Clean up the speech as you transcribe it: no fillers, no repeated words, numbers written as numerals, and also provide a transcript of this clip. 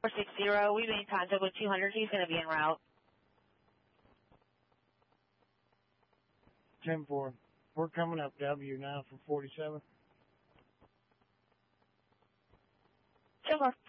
460. We've been in contact with 200. He's going to be en route. 10-4. We're coming up W now for 47. 10-4.